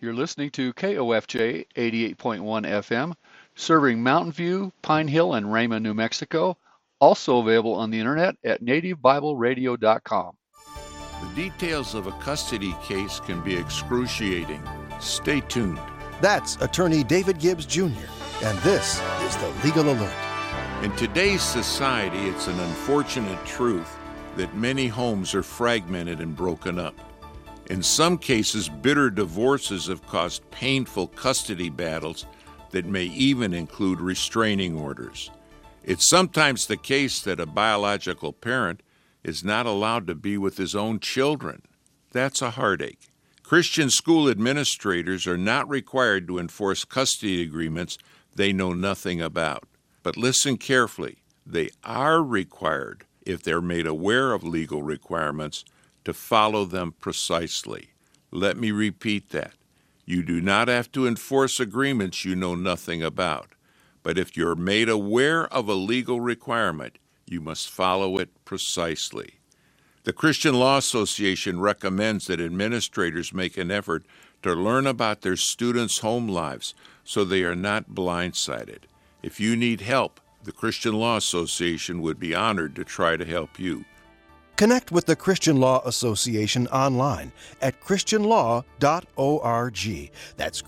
You're listening to KOFJ 88.1 FM, serving Mountain View, Pine Hill, and Rama, New Mexico. Also available on the internet at nativebibleradio.com. The details of a custody case can be excruciating. Stay tuned. That's attorney David Gibbs Jr., and this is the Legal Alert. In today's society, it's an unfortunate truth that many homes are fragmented and broken up. In some cases, bitter divorces have caused painful custody battles that may even include restraining orders. It's sometimes the case that a biological parent is not allowed to be with his own children. That's a heartache. Christian school administrators are not required to enforce custody agreements they know nothing about. But listen carefully. They are required, if they're made aware of legal requirements, to follow them precisely. Let me repeat that. You do not have to enforce agreements you know nothing about. But if you're made aware of a legal requirement, you must follow it precisely. The Christian Law Association recommends that administrators make an effort to learn about their students' home lives so they are not blindsided. If you need help, the Christian Law Association would be honored to try to help you. Connect with the Christian Law Association online at christianlaw.org. That's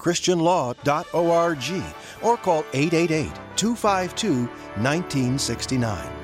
christianlaw.org. Or call 888-252-1969.